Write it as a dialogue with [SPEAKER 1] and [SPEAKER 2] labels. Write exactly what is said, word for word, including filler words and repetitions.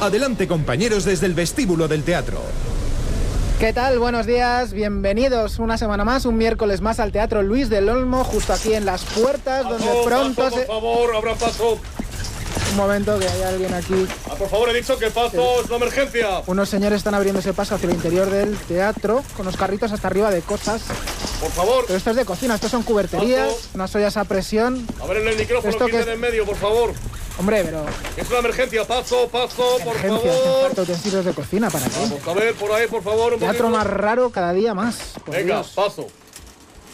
[SPEAKER 1] Adelante, compañeros, desde el vestíbulo del teatro.
[SPEAKER 2] ¿Qué tal? Buenos días, bienvenidos una semana más, un miércoles más al Teatro Luis del Olmo, justo aquí en las puertas,
[SPEAKER 3] paso,
[SPEAKER 2] donde pronto
[SPEAKER 3] paso,
[SPEAKER 2] se...
[SPEAKER 3] por favor, abra paso.
[SPEAKER 2] Un momento, que hay alguien aquí.
[SPEAKER 3] Ah, por favor, he dicho que paso, sí. Es una emergencia.
[SPEAKER 2] Unos señores están abriéndose paso hacia el interior del teatro, con los carritos hasta arriba de cosas.
[SPEAKER 3] Por favor.
[SPEAKER 2] Pero esto es de cocina, estos son cuberterías,
[SPEAKER 3] paso.
[SPEAKER 2] Unas ollas a presión.
[SPEAKER 3] A ver, en el micrófono,
[SPEAKER 2] Esto
[SPEAKER 3] quiten
[SPEAKER 2] que...
[SPEAKER 3] en medio, por favor.
[SPEAKER 2] Hombre, pero...
[SPEAKER 3] Es una emergencia, paso, paso, por
[SPEAKER 2] emergencia,
[SPEAKER 3] favor.
[SPEAKER 2] falta utensilios de cocina, ¿para qué?
[SPEAKER 3] Vamos a ver, por ahí, por favor, un
[SPEAKER 2] Teatro
[SPEAKER 3] poquito.
[SPEAKER 2] más raro cada día más.
[SPEAKER 3] Venga,
[SPEAKER 2] Dios.
[SPEAKER 3] paso.